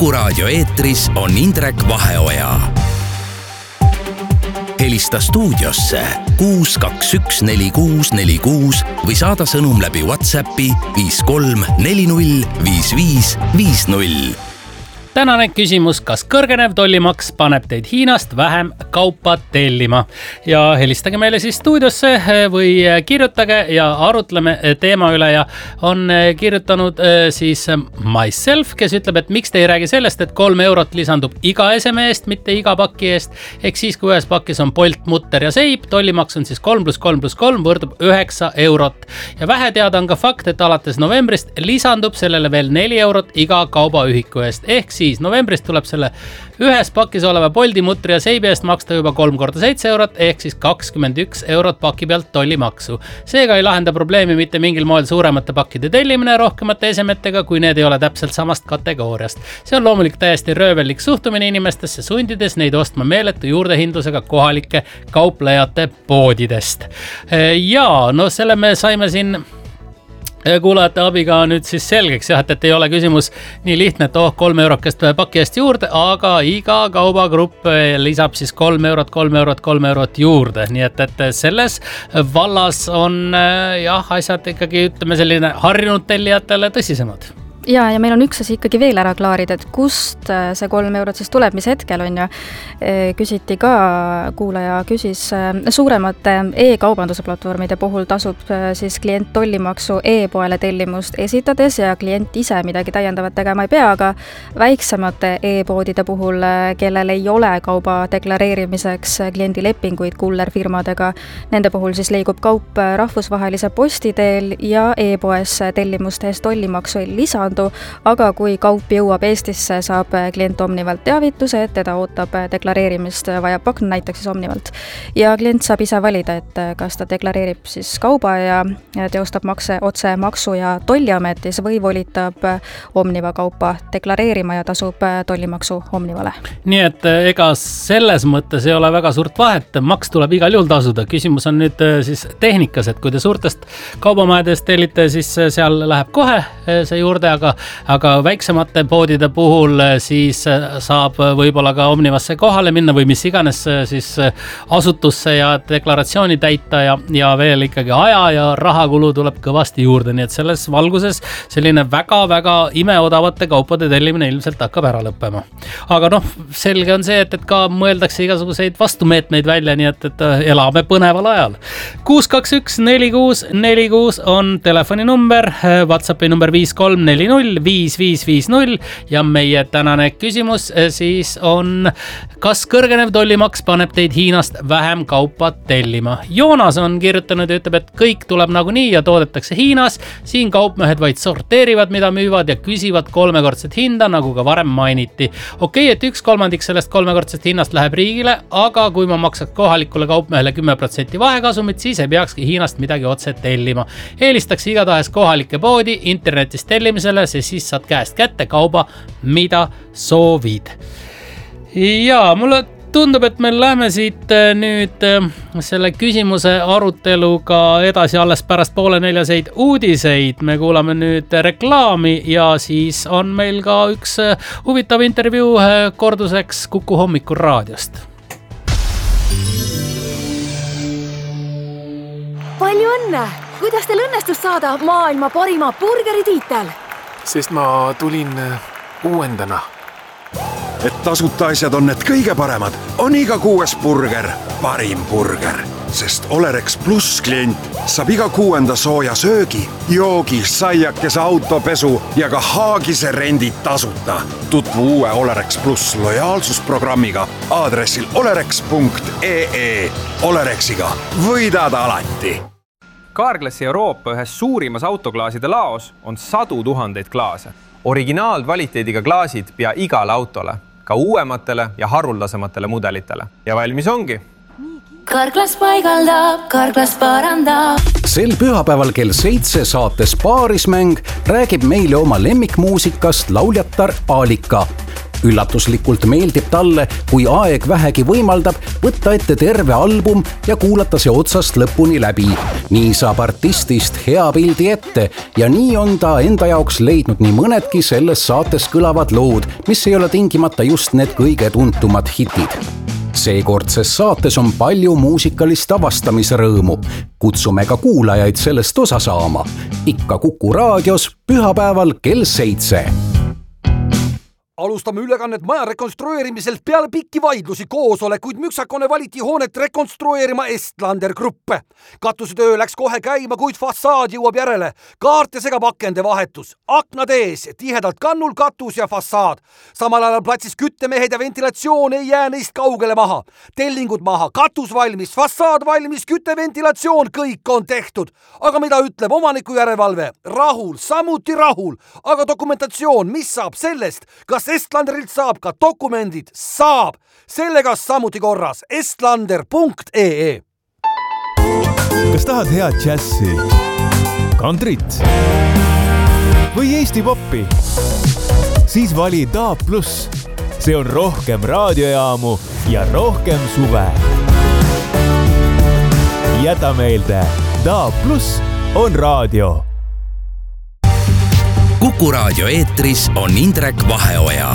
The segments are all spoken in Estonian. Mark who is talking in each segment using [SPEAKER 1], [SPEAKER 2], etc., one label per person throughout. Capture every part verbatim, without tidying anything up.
[SPEAKER 1] Kuku Raadio eetris on Indrek Vaheoja. Helista stuudiosse kuus kaks üks neli kuus neli kuus või saada sõnum läbi WhatsAppi viis kolm neli null viis viis viis null.
[SPEAKER 2] Tänane küsimus, kas kõrgenev tollimaks paneb teid Hiinast vähem kaupa tellima? Ja helistage meile siis stuudiosse või kirjutage ja arutleme teema üle. Ja on kirjutanud siis Myself, kes ütleb, et miks te ei räägi sellest, et kolm eurot lisandub iga eseme eest, mitte iga paki eest. Ehk siis, kui ühes pakis on Bolt, mutter ja seip, tollimaks on siis kolm pluss kolm pluss kolm võrdub üheksa eurot. Ja vähe teada on ka fakt, et alates novembrist lisandub sellele veel neli eurot iga kaubaühiku eest. Ehk siis siis novembrist tuleb selle ühes pakis oleva Bolti, mutri ja seibi eest maksta juba kolm korda seitse eurot, ehk siis kakskümmend üks eurot paki pealt tollimaksu. Seega ei lahenda probleemi mitte mingil moel suuremate pakkide tellimine rohkemate esemetega, kui need ei ole täpselt samast kategooriast. See on loomulik täiesti röövellik suhtumine inimestesse, sundides neid ostma meeletu juurdehindlusega kohalike kauplejate poodidest. Ja no selle me saime siin kuulajate abiga nüüd siis selgeks, jah, et ei ole küsimus nii lihtne, et oh, kolm eurokest paki eest juurde, aga iga kaubagrupp lisab siis kolm eurot, kolm eurot, kolm eurot juurde. Nii et, et selles vallas on jah, asjad ikkagi, ütleme, selline harjunud tellijatele tõsisemad.
[SPEAKER 3] Ja, ja meil on üks asi ikkagi veel ära klaarida, et kust see kolm eurot siis tuleb, mis hetkel on ja küsiti ka, kuulaja küsis, suuremate e-kaubanduse platvormide puhul tasub siis klient tollimaksu e-poele tellimust esitades ja klient ise midagi täiendavat tegema ei pea, aga väiksemate e-poodide puhul, kellel ei ole kauba deklareerimiseks kliendi lepinguid kullerfirmadega, nende puhul siis liigub kaup rahvusvahelise posti teel ja e-poes tellimuste eest tollimaksu ei lisandu. Aga kui kaup jõuab Eestisse, saab klient Omnivalt teavituse, et teda ootab deklareerimist vaja pakk, näiteks siis Omnivalt. Ja klient saab ise valida, et kas ta deklareerib siis kauba ja teostab makse otse maksu- ja tolliametis või volitab Omniva kaupa deklareerima ja tasub tollimaksu Omnivale.
[SPEAKER 2] Nii et ega selles mõttes ei ole väga suurt vahet, maks tuleb igal juhul tasuda. Küsimus on nüüd siis tehnikas, et kui te suurtest kaubamajadest tellite, siis seal läheb kohe see juurde, aga aga väiksemate poodide puhul siis saab võib-olla ka Omnivasse kohale minna või mis iganes siis asutusse ja deklaratsiooni täita ja, ja veel ikkagi aja ja rahakulu tuleb kõvasti juurde, nii et selles valguses selline väga-väga imeodavate kaupade tellimine ilmselt hakkab ära lõppema. Aga noh, selge on see, et, et ka mõeldakse igasuguseid vastumeetmeid välja, nii et, et elame põneval ajal. kuus kaks üks neli kuus neli kuus on telefoninumber, WhatsAppi number viis kolm neli null viis viis viis null ja meie tänane küsimus siis on, kas kõrgenev tollimaks paneb teid Hiinast vähem kaupa tellima? Joonas on kirjutanud ja ütleb, et kõik tuleb nagunii ja toodetakse Hiinas, siin kaupmehed vaid sorteerivad, mida müüvad ja küsivad kolmekordset hinda, nagu ka varem mainiti. Okei, et üks kolmandik sellest kolmekordsest hinnast läheb riigile, aga kui ma maksaks kohalikule kaupmehele kümme protsenti vahekasumit, siis ei peakski Hiinast midagi otse tellima. Eelistaks igatahes kohalike poodi internetis tellimisele, see siis saad käest kätte kauba, mida soovid. Ja mulle tundub, et me läheme siit nüüd selle küsimuse aruteluga edasi alles pärast poole neljaseid uudiseid. Me kuulame nüüd reklaami ja siis on meil ka üks huvitav intervjuu korduseks Kuku Hommikul raadiost.
[SPEAKER 4] Palju õnne! Kuidas teil õnnestus saada maailma parima burgeri tiitel?
[SPEAKER 5] Sest ma tulin uuendana.
[SPEAKER 6] Et tasuta asjad on need kõige paremad, on iga kuues burger parim burger. Sest Olerex Plus klient saab iga kuuenda sooja söögi, joogi, saiakese autopesu ja ka haagise rendid tasuta. Tutvu uue Olerex Plus lojaalsusprogrammiga aadressil olerex punkt ee. Olerexiga võidad alati.
[SPEAKER 7] Carglassi Euroopa ühes suurimas autoklaaside laos on sadu tuhandeid klaase. Originaalkvaliteediga klaasid pea igale autole, ka uuematele ja haruldasematele mudelitele. Ja valmis ongi.
[SPEAKER 8] Carglass paigaldab, Carglass parandab.
[SPEAKER 9] Sel pühapäeval kell seitse saates Paarismäng räägib meile oma lemmikmuusikast lauljatar Alika. üllatuslikult meeldib talle, kui aeg vähegi võimaldab, võtta ette terve album ja kuulata see otsast lõpuni läbi. Nii saab artistist hea pildi ette ja nii on ta enda jaoks leidnud nii mõnedki selles saates kõlavad lood, mis ei ole tingimata just need kõige tuntumad hitid. Seekordses saates on palju muusikalist avastamisrõõmu. Kutsume ka kuulajaid sellest osa saama. Ikka Kuku raadios pühapäeval kell seitse.
[SPEAKER 10] Alustame ülekannet maja rekonstrueerimiselt peale pikki vaidlusi koosolekuid müksakone valiti hoonet rekonstrueerima Estlander Gruppe. Katusetöö läks kohe käima, kuid fassaad jõuab järele. Kaarte segab akende vahetus. Aknad ees, tihedalt kannul katus ja fassaad. Samal ajal platsis küttemehed ja ventilatsioon ei jää neist kaugele maha. Tellingud maha, katus valmis, fassaad valmis, kütteventilatsioon, kõik on tehtud. Aga mida ütleb omaniku järelevalve? Rahul, samuti rahul. Aga dokumentatsioon, mis saab sellest? Kas Estlanderilt saab ka dokumendid? Saab! Sellega samuti korras. estlander punkt ee.
[SPEAKER 11] Kas tahad head džässi, kantrit või Eesti poppi? Siis vali D A B plus. See on rohkem raadiojaamu ja rohkem suve. Jäta meelde, D A B plus on raadio.
[SPEAKER 1] Kuku raadio eetris on Indrek Vaheoja.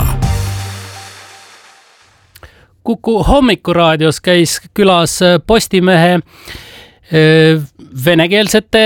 [SPEAKER 2] Kuku hommikuraadios käis külas Postimehe venekeelsete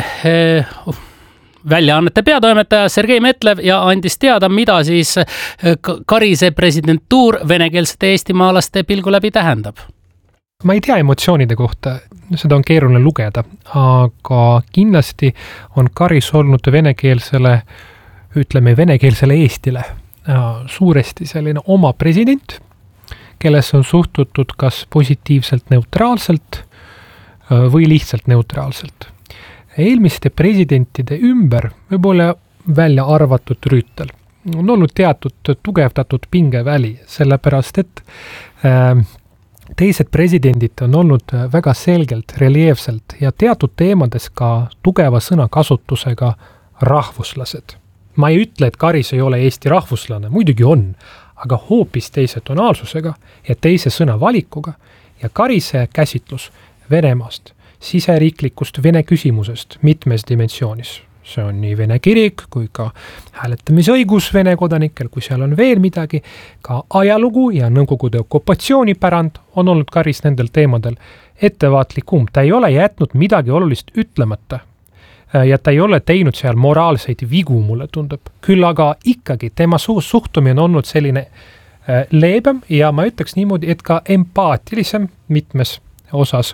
[SPEAKER 2] väljaannete peatoimetaja Sergei Metlev ja andis teada, mida siis Karise presidentuur venekeelsete eestimaalaste pilgu läbi tähendab.
[SPEAKER 12] Ma ei tea emotsioonide kohta, seda on keeruline lugeda, aga kindlasti on Karis olnud venekeelsele, ütleme venekeelsele Eestile suuresti selline oma president, kelles on suhtutud kas positiivselt neutraalselt või lihtsalt neutraalselt. Eelmiste presidentide ümber võib-olla välja arvatud Rüütel on olnud teatud tugevdatud pingeväli, sellepärast et äh, teised presidendid on olnud väga selgelt, reljeefselt ja teatud teemades ka tugeva sõnakasutusega rahvuslased. Ma ei ütle, et Karis ei ole Eesti rahvuslane, muidugi on, aga hoopis teise tonaalsusega ja teise sõnavalikuga ja Karise käsitlus Venemaast, siseriiklikust Vene küsimusest mitmes dimensioonis. See on nii Vene kirik kui ka hääletamisõigus Vene kodanikel, kui seal on veel midagi, ka ajalugu ja Nõukogude okupatsioonipärand on olnud Karis nendel teemadel ettevaatlikum. Ta ei ole jätnud midagi olulist ütlemata ja ta ei ole teinud seal moraalseid vigu, mulle tundub. Küll aga ikkagi tema suhtumine on olnud selline leebem ja ma ütleks niimoodi, et ka empaatilisem mitmes osas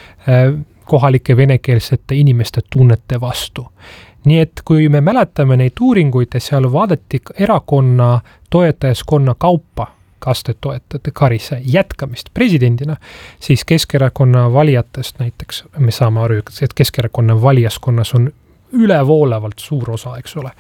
[SPEAKER 12] kohalike venekeelsete inimeste tunnete vastu. Nii et kui me mäletame neid uuringuid ja seal vaadati erakonna toetajaskonna kaupa, kas te toetate Karise jätkamist presidendina, siis Keskerakonna valijatest näiteks, me saame aru, et Keskerakonna valijaskonnas on ülevoolavalt suur osa, eks ole.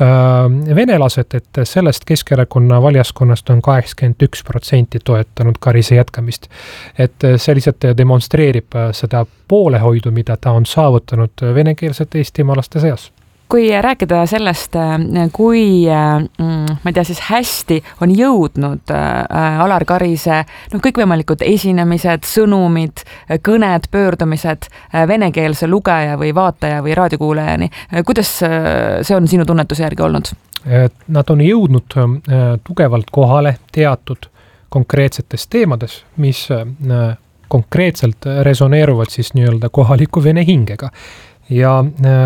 [SPEAKER 12] Venelased, et sellest Keskerakonna valjaskonnast on kaheksakümmend üks protsenti toetanud Karise jätkamist. Et see lihtsalt demonstreerib seda poolehoidu, mida ta on saavutanud venekeelsete eestimaalaste seas.
[SPEAKER 13] Kui rääkida sellest, kui ma ei tea, siis hästi on jõudnud Alar Karise no, kõikvõimalikud esinemised, sõnumid, kõned, pöördumised venekeelse lugeja või vaataja või raadiokuulajani, kuidas see on sinu tunnetuse järgi olnud?
[SPEAKER 12] Nad on jõudnud tugevalt kohale teatud konkreetsetes teemades, mis konkreetselt resoneeruvad siis nii-öelda kohaliku vene hingega. Ja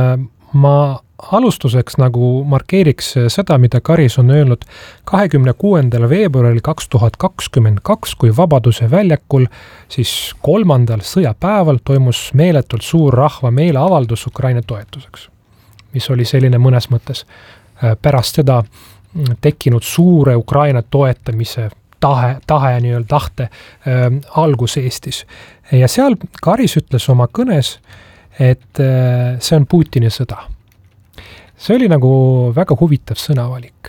[SPEAKER 12] ma alustuseks nagu markeeriks seda, mida Karis on öelnud kahekümne kuuendal veebruaril kaks tuhat kakskümmend kaks, kui Vabaduse väljakul siis kolmandal sõjapäeval toimus meeletult suur rahva meeleavaldus Ukraina toetuseks, mis oli selline mõnes mõttes pärast seda tekkinud suure Ukraina toetamise tahe, tahe nii-öelda tahte äh, algus Eestis. Ja seal Karis ütles oma kõnes, et äh, see on Putini sõda. See oli nagu väga huvitav sõnavalik.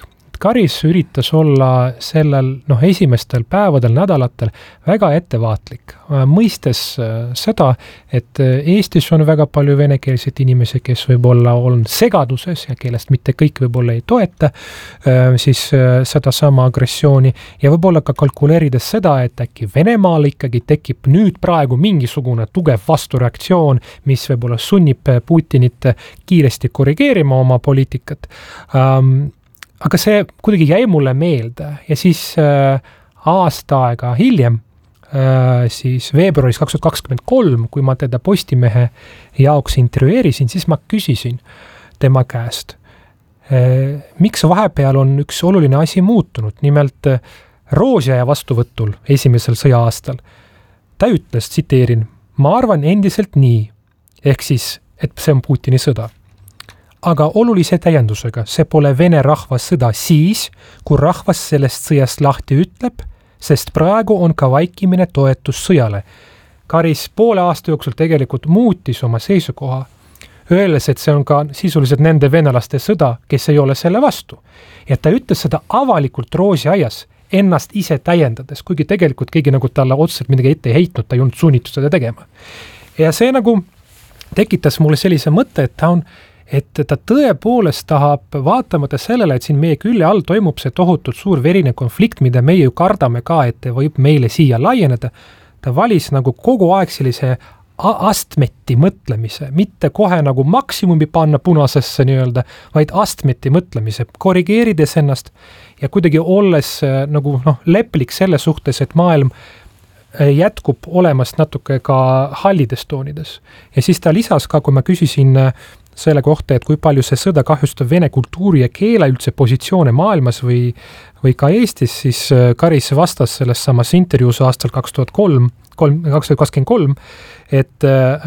[SPEAKER 12] Karis üritas olla sellel noh, esimestel päevadel, nädalatel väga ettevaatlik, mõistes seda, et Eestis on väga palju venekeelseid inimesi, kes võib-olla on segaduses ja kellest mitte kõik võib-olla ei toeta siis seda sama agressiooni ja võib-olla ka kalkuleerides seda, et äkki Venemaal ikkagi tekib nüüd praegu mingisugune tugev vastureaktsioon, mis võib-olla sunnib Putinit kiiresti korrigeerima oma poliitikat. Um, aga see kuidagi jäi mulle meelde ja siis äh, aasta aega hiljem, äh, siis veebruaris kaks tuhat kakskümmend kolm, kui ma teda Postimehe jaoks intervjueerisin, siis ma küsisin tema käest, äh, miks vahepeal on üks oluline asi muutunud, nimelt äh, Roosjaja vastuvõtul esimesel sõja-aastal. Ta ütles, tsiteerin, ma arvan endiselt nii, ehk siis, et see on Putini sõda. Aga olulise täiendusega, see pole Vene rahva sõda siis, kui rahvas sellest sõjast lahti ütleb, sest praegu on ka vaikimine toetus sõjale. Karis poole aasta jooksul tegelikult muutis oma seisukoha, öeldes, et see on ka sisuliselt nende venelaste sõda, kes ei ole selle vastu. Ja ta ütles seda avalikult Roosiaias, ennast ise täiendades, kuigi tegelikult keegi nagu talle otseselt midagi ette ei heitnud, ta ei olnud sunnitud seda tegema. Ja see nagu tekitas mulle sellise mõtte, et ta on et ta tõepoolest tahab vaatamata sellele, et siin meie külje all toimub see tohutult suur verine konflikt, mida meie ju kardame ka, et võib meile siia laieneda, ta valis nagu kogu aeg sellise astmeti mõtlemise, mitte kohe nagu maksimumi panna punasesse nii-öelda, vaid astmeti mõtlemise, korrigeerides ennast ja kuidagi olles nagu noh, leplik selle suhtes, et maailm jätkub olemast natuke ka hallides toonides. Ja siis ta lisas ka, kui ma küsisin selle kohta, et kui palju see sõda kahjustab vene kultuuri ja keele üldse positsioone maailmas või, või ka Eestis, siis Karis vastas selles samas intervjuus aastal kaks tuhat kolm, kaks tuhat kakskümmend kolm, et äh,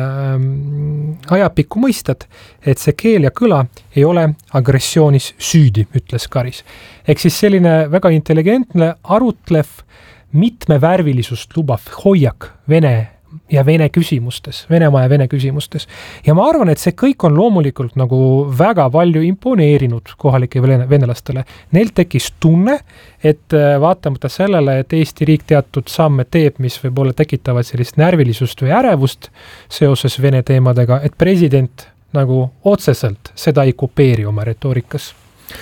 [SPEAKER 12] ajapikku mõistad, et see keel ja kõla ei ole agressioonis süüdi, ütles Karis. Ehk siis selline väga intelligentne, arutlev, mitmevärvilisust lubav hoiak vene ja vene küsimustes, Venemaa ja vene küsimustes. Ja ma arvan, et see kõik on loomulikult nagu väga palju imponeerinud kohalike venelastele. Neil tekkis tunne, et vaatamata sellele, et Eesti riik teatud samme teeb, mis võib-olla tekitavad sellist närvilisust või ärevust seoses vene teemadega, et president nagu otseselt seda ei kopeeri oma retoorikas.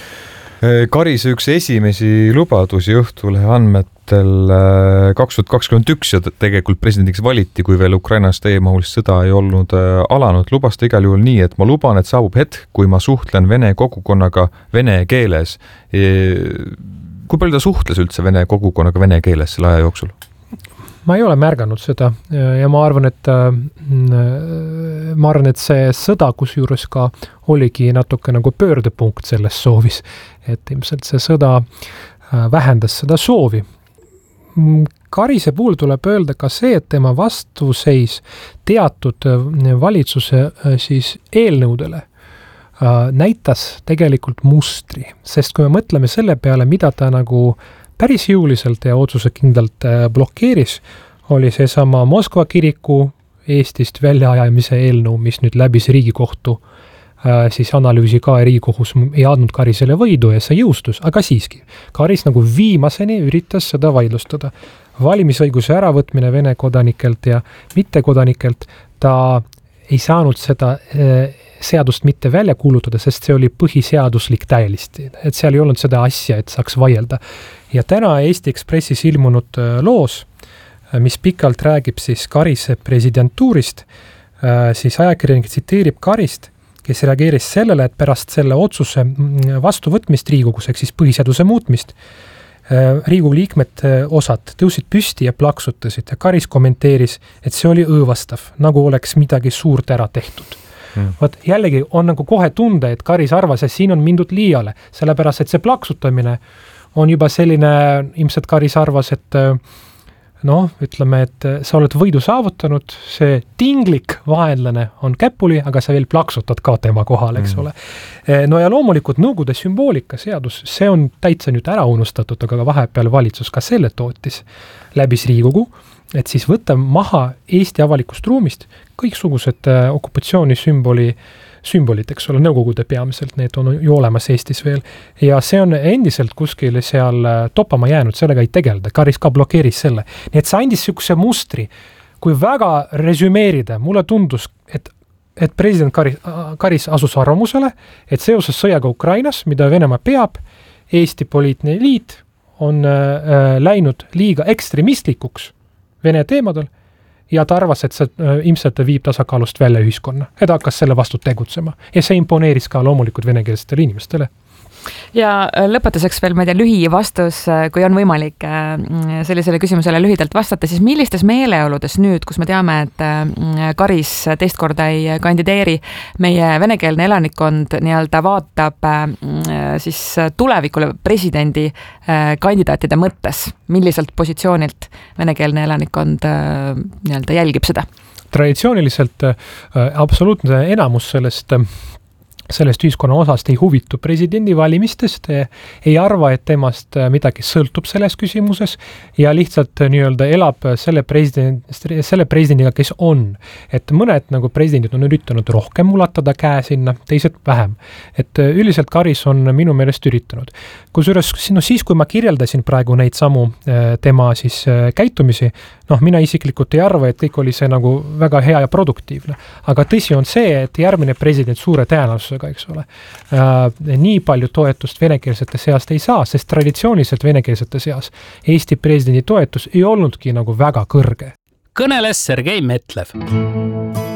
[SPEAKER 14] Karise üks esimesi lubadusi Õhtulehe andmetel kaks tuhat kakskümmend üks ja tegelikult presidendiks valiti, kui veel Ukrainas täiemahulist sõda ei olnud alanud, lubas ta igal juhul nii, et ma luban, et saabub hetk, kui ma suhtlen vene kogukonnaga vene keeles. Kui palju ta suhtles üldse vene kogukonnaga vene keeles selle aja jooksul?
[SPEAKER 12] Ma ei ole märganud seda ja ma arvan, et ma arvan, et see sõda, kus juures ka oligi natuke nagu pöördepunkt selles soovis, et ilmselt see sõda vähendas seda soovi. Karise puhul tuleb öelda ka see, et tema vastuseis teatud valitsuse siis eelnõudele näitas tegelikult mustri, sest kui me mõtleme selle peale, mida ta nagu päris jõuliselt ja otsusekindlalt blokeeris, oli see sama Moskva kiriku Eestist väljaajamise eelnõu, mis nüüd läbis Riigikohtu siis analüüsi ka Riigikohus ei andnud Karisele võidu ja see jõustus, aga siiski. Karis nagu viimaseni üritas seda vaidlustada. Valimisõiguse äravõtmine Vene kodanikelt ja mittekodanikelt, ta ei saanud seda seadust mitte välja kuulutada, sest see oli põhiseaduslik täielisti. Et seal ei olnud seda asja, et saaks vaielda. Ja täna Eesti Ekspressis ilmunud loos, mis pikalt räägib siis Karise presidentuurist, siis ajakirjanik tsiteerib Karist, kes reageeris sellele, et pärast selle otsuse vastuvõtmist Riigikogus, ehk siis põhiseaduse muutmist, Riigikogu liikmed osad tõusid püsti ja plaksutasid ja Karis kommenteeris, et see oli õõvastav, nagu oleks midagi suurt ära tehtud. Hmm. Vaat jällegi on nagu kohe tunde, et Karis arvas, et siin on mindud liiale, sellepärast, et see plaksutamine on juba selline, ilmselt Karis arvas, et noh, ütleme, et sa oled võidu saavutanud, see tinglik vaenlane on käpuli, aga sa veel plaksutad ka tema kohal, eks mm. ole. No ja loomulikult Nõukogude sümboolika seadus, see on täitsa nüüd ära unustatud, aga vahepeal valitsus ka selle tootis läbis Riigikogu, et siis võtta maha Eesti avalikust ruumist kõiksugused okupatsioonisümboli sümbolid, eks ole, nõukogude peamiselt, need on ju olemas Eestis veel. Ja see on endiselt kuskil seal topama jäänud, sellega ei tegelda, Karis ka blokeeris selle. Nii et see andis sihukese mustri, kui väga resümeerida, mulle tundus, et et president Karis, Karis asus arvamusele, et seoses sõjaga Ukrainas, mida Venemaa peab, Eesti poliitiline liit on äh, läinud liiga ekstremistlikuks Vene teemadel ja ta arvas, et see äh, ilmselt viib tasakaalust välja ühiskonna. Et hakkas selle vastu tegutsema. Ja see imponeeris ka loomulikult venekeelsetele inimestele.
[SPEAKER 13] Ja lõpetuseks veel, ma ei tea, lühi vastus, kui on võimalik sellisele küsimusele lühidalt vastata, siis millistes meeleoludes nüüd, kus me teame, et Karis teist korda ei kandideeri, meie venekeelne elanikkond nii-öelda vaatab siis tulevikule presidendi kandidaatide mõttes, milliselt positsioonilt venekeelne elanikkond nii-öelda jälgib seda? Traditsiooniliselt
[SPEAKER 12] absoluutne enamus sellest sellest ühiskonna osast ei huvitu presidendi valimistest, ei arva, et temast midagi sõltub selles küsimuses ja lihtsalt nii-öelda elab selle, president, selle presidendiga, kes on. Et mõned nagu presidendid on üritanud rohkem ulatada käe sinna, teised vähem. Et üldiselt Karis on minu meelest üritanud. Kusjuures no siis, kui ma kirjeldasin praegu neid samu tema siis käitumisi, noh, mina isiklikult ei arva, et kõik oli see nagu väga hea ja produktiivne. Aga tõsi on see, et järgmine president suure tõenäosusega, eks ole, nii palju toetust venekeelsete seast ei saa, sest traditsiooniliselt venekeelsete seas Eesti presidendi toetus ei olnudki nagu väga kõrge.
[SPEAKER 2] Kõneles Sergei Metlev.